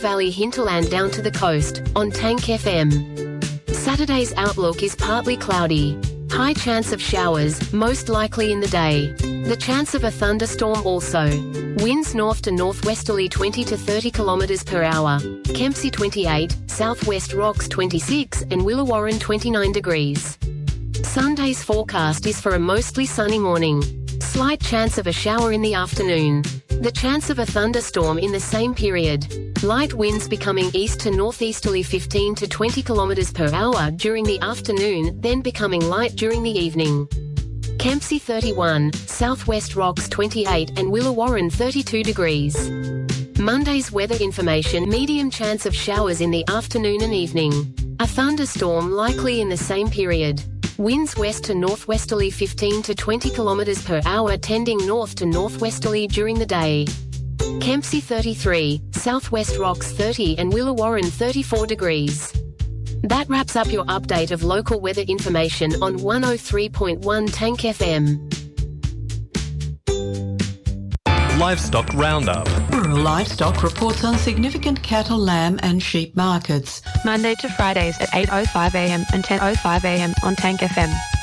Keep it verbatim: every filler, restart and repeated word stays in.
Valley hinterland down to the coast, on Tank F M. Saturday's outlook is partly cloudy. High chance of showers, most likely in the day. The chance of a thunderstorm also. Winds north to northwesterly twenty to thirty kilometers per hour. Kempsey twenty-eight, Southwest Rocks twenty-six, and Willawarren twenty-nine degrees. Sunday's forecast is for a mostly sunny morning. Slight chance of a shower in the afternoon. The chance of a thunderstorm in the same period. Light winds becoming east to northeasterly fifteen to twenty kilometers per hour during the afternoon, then becoming light during the evening. Kempsey thirty-one, Southwest Rocks twenty-eight, and Willawarren thirty-two degrees. Monday's weather information: medium chance of showers in the afternoon and evening. A thunderstorm likely in the same period. Winds west to northwesterly fifteen to twenty kilometers per hour, tending north to northwesterly during the day. Kempsey thirty-three, Southwest Rocks thirty, and Willawarren thirty-four degrees. That wraps up your update of local weather information on one oh three point one Tank F M. Livestock Roundup. Rural Livestock reports on significant cattle, lamb and sheep markets. Monday to Fridays at eight oh five a m and ten oh five a m on Tank F M.